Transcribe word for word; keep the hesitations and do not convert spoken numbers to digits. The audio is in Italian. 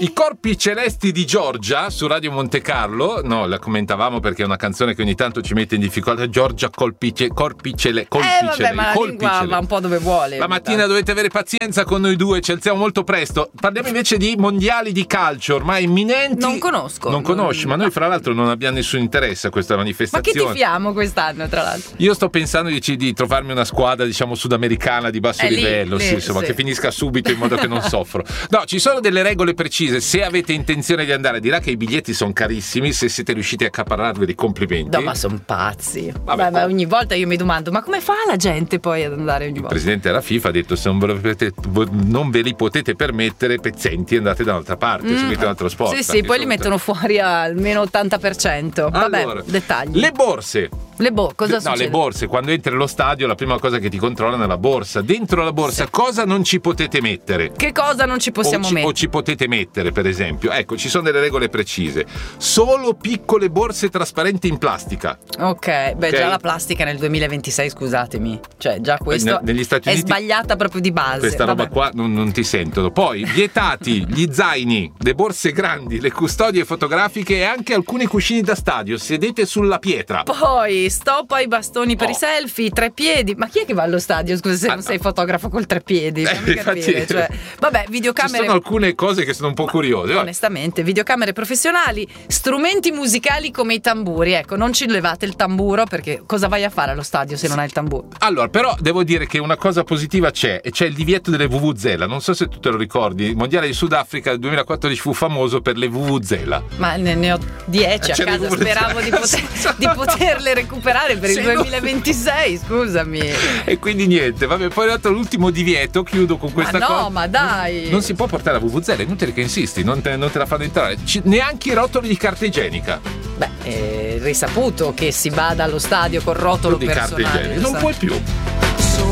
I corpi celesti di Giorgia su Radio Monte Carlo, no, la commentavamo perché è una canzone che ogni tanto ci mette in difficoltà. Giorgia colpice, corpi cele, colpi Eh vabbè, celesti, ma la colpi lingua celesti. va un po' dove vuole. La mattina dovete avere pazienza con noi due, ci alziamo molto presto. Parliamo invece di mondiali di calcio ormai imminenti. Non conosco. Non conosci, ma noi fra l'altro non abbiamo nessun interesse a questa Ma che manifestazione. tifiamo quest'anno, tra l'altro? Io sto pensando di, di trovarmi una squadra, diciamo, sudamericana di basso Eh, lì, livello, lì, sì, insomma, sì. che finisca subito in modo che non soffro. No, ci sono delle regole precise. Se avete intenzione di andare, dirà che i biglietti sono carissimi. Se siete riusciti a accaparrarveli, complimenti. No, ma sono pazzi. Vabbè, Beh, ma oh. ogni volta io mi domando, ma come fa la gente poi ad andare ogni Il volta? presidente della FIFA ha detto: se non ve, lo potete, non ve li potete permettere, pezzenti, andate da un'altra parte, Mm. seguite un altro sport. Sì, sì, perché poi li insomma- mettono fuori almeno ottanta per cento. Vabbè, Allora, dettagli. le borse. Le bo- cosa no, succede? le borse, quando entri allo stadio la prima cosa che ti controllano è la borsa. Dentro la borsa Sì. cosa non ci potete mettere? Che cosa non ci possiamo o, ci, mettere? o ci potete mettere, per esempio. Ecco, ci sono delle regole precise. Solo piccole borse trasparenti in plastica. Ok, beh, Ok. già la plastica nel duemilaventisei, scusatemi. Cioè, già questo Ne- negli Stati è Uniti sbagliata proprio di base. Questa roba Vabbè. qua non, non ti sentono. Poi vietati gli zaini, le borse grandi, le custodie fotografiche e anche alcuni cuscini da stadio. Sedete sulla pietra. Poi stop ai bastoni per Oh. i selfie, tre piedi. Ma chi è che va allo stadio? Scusa, se Ah, non no. sei fotografo col tre piedi. Fammi Eh, capire. infatti- Cioè, vabbè, Ci videocamere. sono alcune cose che sono un po' curiose. Vabbè. Onestamente, videocamere professionali, strumenti musicali come i tamburi. Ecco, non ci levate il tamburo, perché cosa vai a fare allo stadio se non hai il tamburo? Allora, però devo dire che una cosa positiva c'è, e c'è il divieto delle vuvuzela. Non so se tu te lo ricordi, il mondiale di Sudafrica del duemilaquattordici fu famoso per le vuvuzela. Ma ne, ne ho dieci a C'è casa, le vuvuzela. speravo di, poter- di poterle recuperare per il Se no- duemilaventisei, scusami. E quindi niente, vabbè, poi è arrivato l'ultimo divieto, chiudo con questa Ma no, cosa. ma dai. Non si può portare la vuvuzela, è inutile che insisti, non te, non te la fanno entrare. Ci- neanche i rotoli di carta igienica. Beh, è risaputo che si vada allo stadio col rotolo di carta personale. igienica. Non puoi più.